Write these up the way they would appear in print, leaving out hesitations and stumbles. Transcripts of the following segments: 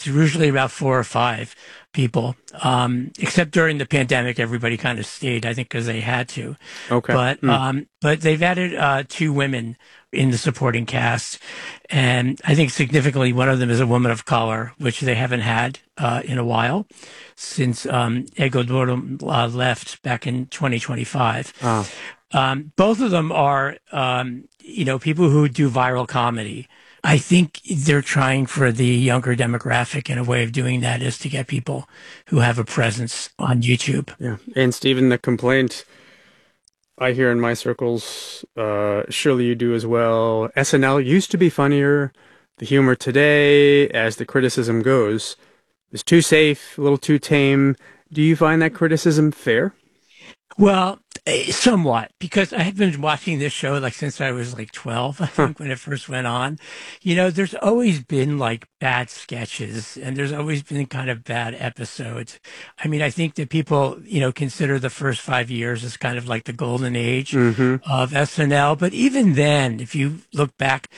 usually about four or five people. Except during the pandemic, everybody kind of stayed, I think, because they had to. Okay. But they've added two women in the supporting cast, and I think significantly one of them is a woman of color, which they haven't had in a while since Ego Doro left back in 2025. Both of them are, people who do viral comedy. I think they're trying for the younger demographic, and a way of doing that is to get people who have a presence on YouTube. Yeah. And Stephen, the complaint I hear in my circles, surely you do as well. SNL used to be funnier. The humor today, as the criticism goes, is too safe, a little too tame. Do you find that criticism fair? Well, somewhat, because I have been watching this show since I was 12, I think, when it first went on. There's always been bad sketches, and there's always been kind of bad episodes. I mean, I think that people, consider the first 5 years as kind of like the golden age of SNL. But even then, if you look back,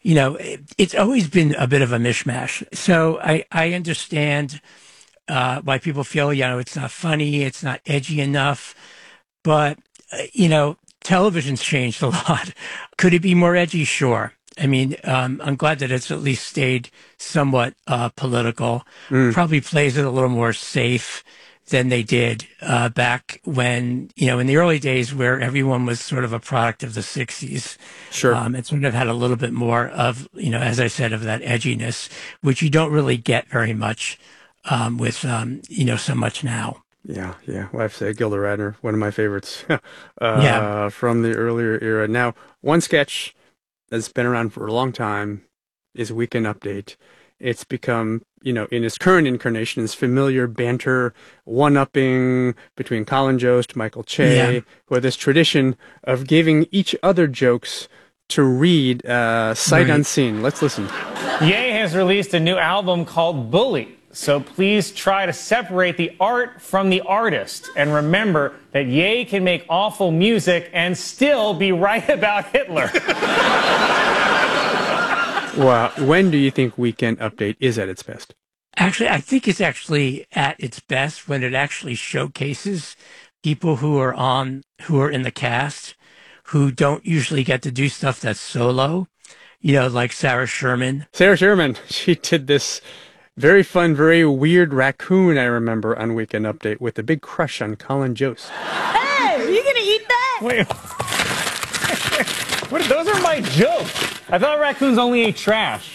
it's always been a bit of a mishmash. So I understand why people feel, it's not funny, it's not edgy enough. But, television's changed a lot. Could it be more edgy? Sure. I mean, I'm glad that it's at least stayed somewhat political. Probably plays it a little more safe than they did back when, in the early days where everyone was sort of a product of the 60s. Sure. It sort of had a little bit more of, as I said, of that edginess, which you don't really get very much with, so much now. Yeah. Well, I have to say, Gilda Radner, one of my favorites from the earlier era. Now, one sketch that's been around for a long time is Weekend Update. It's become, in its current incarnation, this familiar banter, one-upping between Colin Jost, Michael Che, who have this tradition of giving each other jokes to read sight unseen. Let's listen. Ye has released a new album called Bully. So please try to separate the art from the artist. And remember that Ye can make awful music and still be right about Hitler. Well, when do you think Weekend Update is at its best? Actually, I think it's actually at its best when it actually showcases people who are in the cast, who don't usually get to do stuff that's solo, like Sarah Sherman. Sarah Sherman, she did this very fun, very weird raccoon, I remember, on Weekend Update with a big crush on Colin Jost. Hey, are you going to eat that? Wait. Those are my jokes. I thought raccoons only ate trash.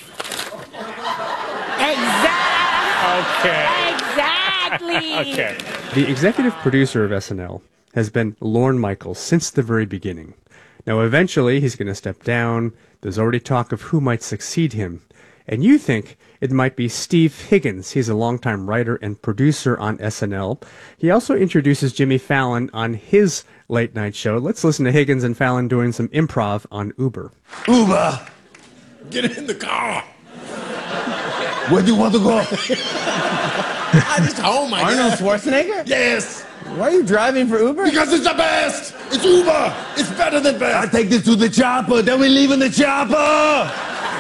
Exactly. Okay. The executive producer of SNL has been Lorne Michaels since the very beginning. Now, eventually, he's going to step down. There's already talk of who might succeed him. And you think it might be Steve Higgins. He's a longtime writer and producer on SNL. He also introduces Jimmy Fallon on his late night show. Let's listen to Higgins and Fallon doing some improv on Uber. Uber, get in the car. Where do you want to go? I just home, I Arnold guess. Schwarzenegger? Yes. Why are you driving for Uber? Because it's the best. It's Uber. It's better than best. I take this to the chopper, then we leave in the chopper.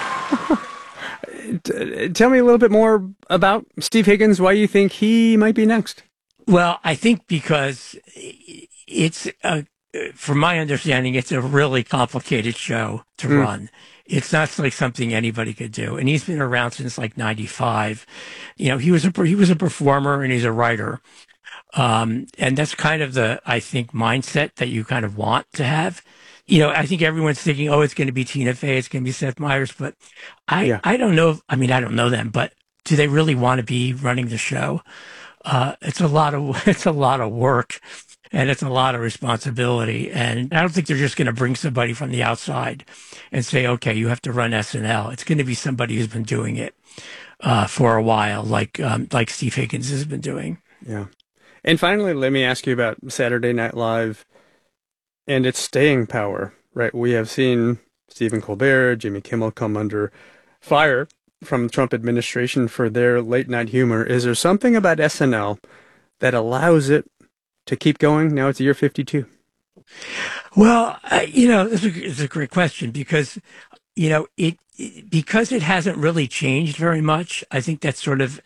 Tell me a little bit more about Steve Higgins, why you think he might be next. Well, I think because it's, from my understanding, it's a really complicated show to run. It's not like something anybody could do. And he's been around since 95. He was a performer and he's a writer. And that's kind of the, I think, mindset that you kind of want to have. I think everyone's thinking, oh, it's going to be Tina Fey, it's going to be Seth Meyers, but I don't know. I mean, I don't know them, but do they really want to be running the show? It's a lot of work, and it's a lot of responsibility. And I don't think they're just going to bring somebody from the outside and say, okay, you have to run SNL. It's going to be somebody who's been doing it for a while, like Steve Higgins has been doing. Yeah. And finally, let me ask you about Saturday Night Live and its staying power, right? We have seen Stephen Colbert, Jimmy Kimmel come under fire from the Trump administration for their late night humor. Is there something about SNL that allows it to keep going? Now it's year 52. Well, it's a great question because, because it hasn't really changed very much. I think that's sort of